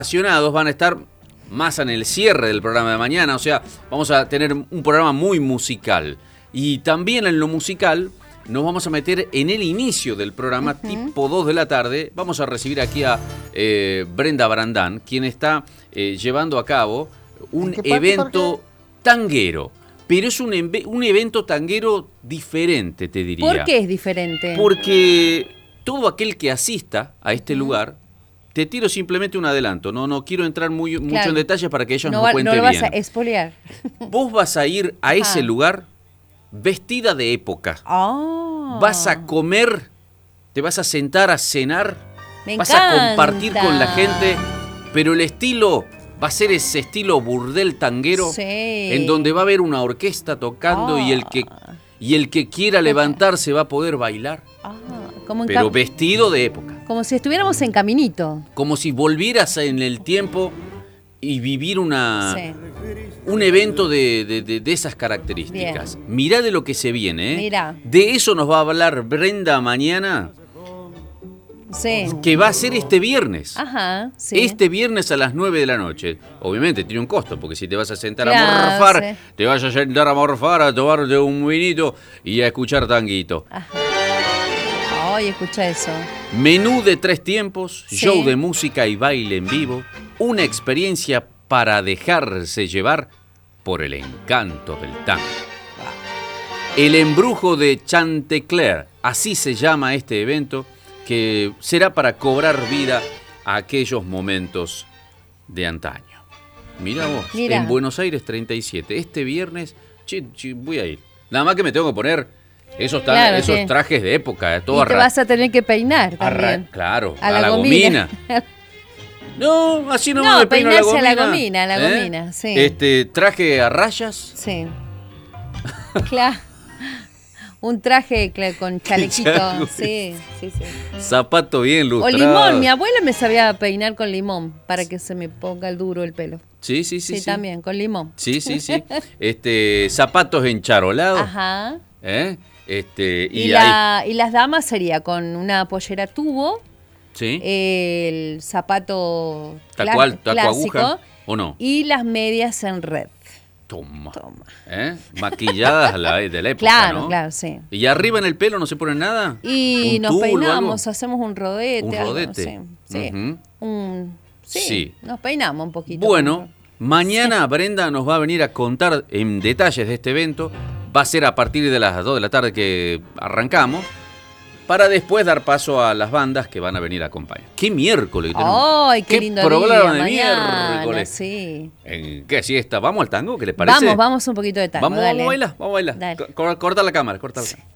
Relacionados van a estar más en el cierre del programa de mañana, o sea, vamos a tener un programa muy musical. Y también en lo musical nos vamos a meter en el inicio del programa, tipo 2 de la tarde. Vamos a recibir aquí a Brenda Brandán, quien está llevando a cabo un evento tanguero. Pero es un evento tanguero diferente, te diría. ¿Por qué es diferente? Porque todo aquel que asista a este lugar, te tiro simplemente un adelanto, no quiero entrar mucho en detalles para que ellos nos cuenten bien. No lo vas a espolear. Vos vas a ir a ese lugar vestida de época. Vas a comer, te vas a sentar a cenar, vas a compartir con la gente, pero el estilo va a ser ese estilo burdel tanguero, en donde va a haber una orquesta tocando y el que quiera levantarse va a poder bailar. Pero vestido de época. Como si estuviéramos en Caminito. Como si volvieras en el tiempo y vivir un evento de esas características. Bien. Mirá de lo que se viene, ¿eh? Mirá. De eso nos va a hablar Brenda mañana. Sí. Que va a ser este viernes. Ajá, sí. Este viernes a las 9 de la noche. Obviamente tiene un costo, porque si te vas a sentar a morfar, te vas a sentar a morfar, a tomarte un vinito y a escuchar tanguito. Ajá. Ay, escucha eso. Menú de 3 tiempos, show de música y baile en vivo, una experiencia para dejarse llevar por el encanto del tango. El embrujo de Chantecler, así se llama este evento, que será para cobrar vida a aquellos momentos de antaño. Mira vos, en Buenos Aires 37, este viernes, voy a ir. Nada más que me tengo que poner esos trajes de época. Todo y te vas a tener que peinar también. Claro, a la gomina. No, así no me peino a la gomina, sí. Traje a rayas. Sí. Claro. Un traje con chalequito. Sí. Zapato bien lustrado. O limón, mi abuela me sabía peinar con limón para que se me ponga el duro el pelo. Sí. Sí, también, con limón. Sí. Zapatos encharolados. Ajá. Y las damas sería con una pollera tubo. Sí. El zapato clásico. Aguja, ¿o no? Y las medias en red. Toma. Maquilladas de la época, ¿no? Claro, sí. ¿Y arriba en el pelo no se pone nada? Y nos peinamos, hacemos un rodete. ¿Un rodete? Sí. Nos peinamos un poquito. Bueno, mañana Brenda nos va a venir a contar en detalles de este evento. Va a ser a partir de las 2 de la tarde que arrancamos, para después dar paso a las bandas que van a venir a acompañar. ¿Qué miércoles tenemos? ¡Ay, qué lindo programa día! de miércoles! Sí. ¿En qué siesta? ¿Vamos al tango? ¿Qué les parece? Vamos un poquito de tango. Vamos a bailar. Dale. Corta la cámara, corta la cámara.